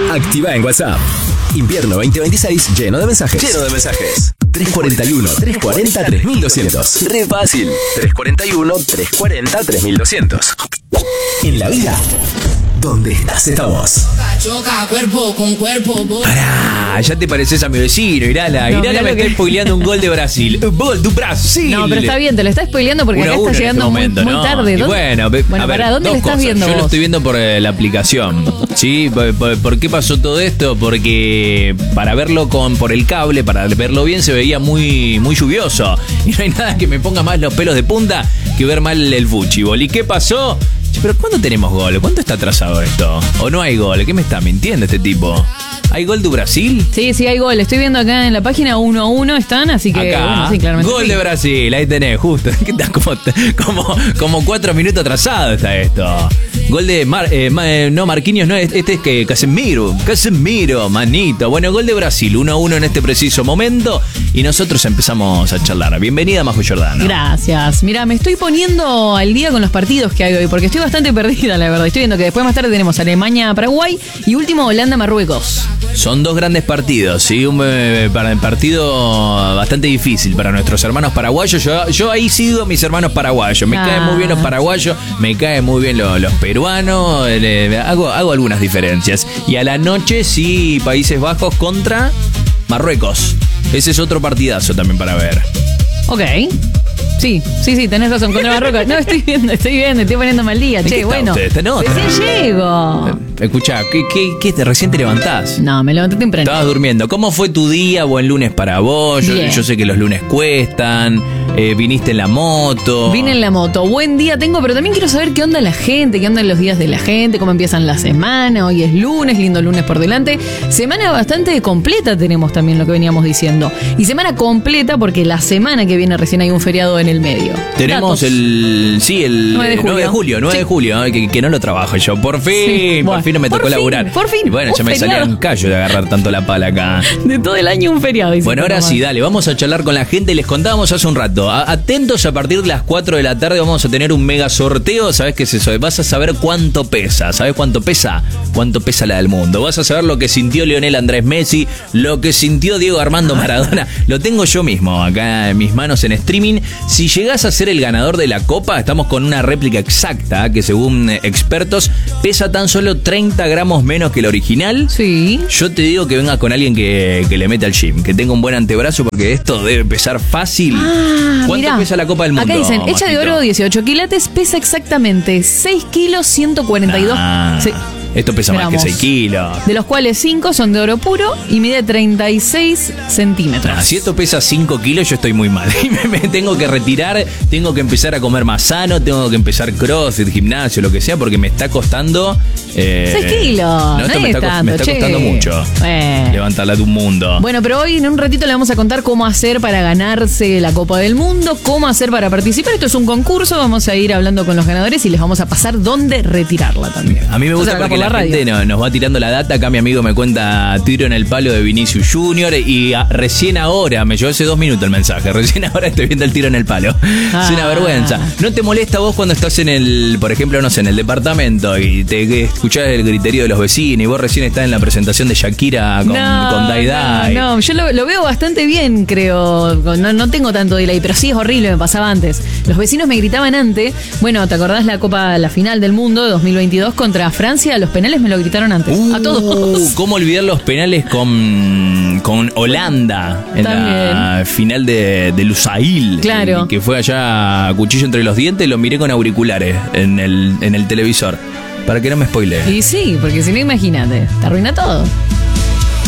Activa en WhatsApp. Invierno 2026 lleno de mensajes. 341-340-3200. Re fácil. 341-340-3200. En la vida, ¿dónde estás? Estamos. Choca cuerpo con cuerpo. Pará, ya te pareces a mi vecino, Irala. No, Irala me está spoileando un gol de Brasil. Gol de Brasil. No, pero está bien, te lo está spoileando porque acá está llegando muy tarde. Y bueno, a ver, ¿para dónde le estás cosas. viendo Yo vos? lo estoy viendo por la aplicación. ¿Sí? ¿Por qué pasó todo esto? Porque para verlo por el cable, para verlo bien, se veía muy lluvioso. Y no hay nada que me ponga más los pelos de punta que ver mal el fútbol. ¿Y qué pasó? Pero ¿cuándo tenemos gol? ¿Cuánto está atrasado esto? ¿O no hay gol? ¿Qué me está mintiendo este tipo? ¿Hay gol de Brasil? Sí, hay gol. Estoy viendo acá en la página 1-1 están, así que acá, bueno, sí, claramente. Gol sí. de Brasil, ahí tenés, justo. ¿Qué tal? Como 4 minutos atrasado está esto. Gol de Marquinhos, no, este es que Casemiro, manito. Bueno, gol de Brasil, 1-1 en este preciso momento. Y nosotros empezamos a charlar. Bienvenida, Majo Giordano. Gracias. Mira, me estoy poniendo al día con los partidos que hay hoy, porque estoy bastante perdida, la verdad. Estoy viendo que después más tarde tenemos Alemania-Paraguay y último Holanda-Marruecos. Son dos grandes partidos, ¿sí? Un partido bastante difícil para nuestros hermanos paraguayos. Yo ahí sigo a mis hermanos paraguayos. Me caen muy bien los paraguayos, me caen muy bien los peruanos. Hago algunas diferencias. Y a la noche, sí, Países Bajos contra Marruecos. Ese es otro partidazo también para ver. Ok. Sí, tenés razón, contra Marruecos. No, estoy viendo, estoy poniendo mal día. Che, bueno. Recién llego. Escuchá, ¿qué recién te levantás? No, me levanté temprano. Estabas durmiendo. ¿Cómo fue tu día? Buen lunes para vos. Yo sé que los lunes cuestan. Viniste en la moto. Vine en la moto. Buen día tengo, pero también quiero saber qué onda la gente, qué onda los días de la gente, cómo empiezan la semana. Hoy es lunes, lindo lunes por delante. Semana bastante completa tenemos también, lo que veníamos diciendo. Y semana completa porque la semana que viene recién hay un feriado en el medio. Tenemos Datos. el 9 de julio, que no lo trabajo yo. Por fin no me tocó laburar. Por fin. Y bueno, ya me salía un callo de agarrar tanto la pala acá. De todo el año un feriado. Bueno, ahora sí, dale, vamos a charlar con la gente. Les contábamos hace un rato. Atentos, a partir de las 4 de la tarde vamos a tener un mega sorteo. ¿Sabés qué es eso? Vas a saber cuánto pesa. ¿Sabés cuánto pesa? ¿Cuánto pesa la del mundo? Vas a saber lo que sintió Lionel Andrés Messi, lo que sintió Diego Armando Maradona. Lo tengo yo mismo acá en mis manos en streaming. Si llegás a ser el ganador de la copa, estamos con una réplica exacta que según expertos pesa tan solo 30 gramos menos que el original. Sí. Yo te digo que vengas con alguien que le meta al gym, que tenga un buen antebrazo porque esto debe pesar fácil. ¿Cuánto pesa la Copa del Mundo? Acá dicen, hecha de oro 18 quilates, pesa exactamente 6 kilos 142. Sí. Esto pesa más que 6 kilos. De los cuales 5 son de oro puro y mide 36 centímetros. Si esto pesa 5 kilos, yo estoy muy mal. Me tengo que retirar, tengo que empezar a comer más sano, tengo que empezar crossfit, gimnasio, lo que sea, porque me está costando... 6 kilos. No, esto me está costando mucho. Levantarla de un mundo. Bueno, pero hoy en un ratito le vamos a contar cómo hacer para ganarse la Copa del Mundo, cómo hacer para participar. Esto es un concurso, vamos a ir hablando con los ganadores y les vamos a pasar dónde retirarla también. A mí me gusta porque la gente nos va tirando la data. Acá mi amigo me cuenta tiro en el palo de Vinicius Junior y recién ahora, me llegó hace 2 minutos el mensaje, recién ahora estoy viendo el tiro en el palo. Es una vergüenza. ¿No te molesta vos cuando estás por ejemplo, no sé, en el departamento y te escuchás el griterío de los vecinos y vos recién estás en la presentación de Shakira con Dai Dai? No, yo lo veo bastante bien, creo. No tengo tanto delay, pero sí es horrible, me pasaba antes. Los vecinos me gritaban antes. Bueno, ¿te acordás la final del mundo de 2022 contra Francia? Los penales me lo gritaron antes. A todos. ¿Cómo olvidar los penales con Holanda en la final de Lusail? Claro. Que fue allá a cuchillo entre los dientes, lo miré con auriculares en el televisor. Para que no me spoile. Y sí, porque si no, imagínate, te arruina todo.